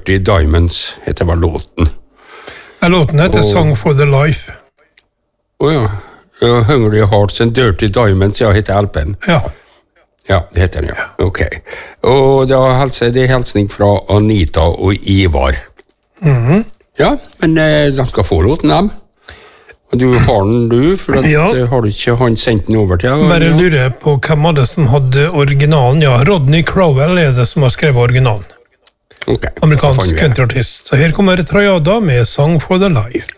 Dirty Diamonds heter vel låten. Låten heter Song for the Life. Ja. Hungry Hearts and Dirty Diamonds, ja, heter LPen. Ja. Ja, det heter den, ja. Ok. Og det er helsning fra Anita og Ivar. Ja, men de skal få låten, dem. Og du har den, du, for har du ikke han sendt den over til? Bare lurer på hvem av det som hadde originalen. Ja, Rodney Crowell det som har skrevet originalen. Okay, amerikansk countryartist. Så her kommer Trajada med Song for the Life.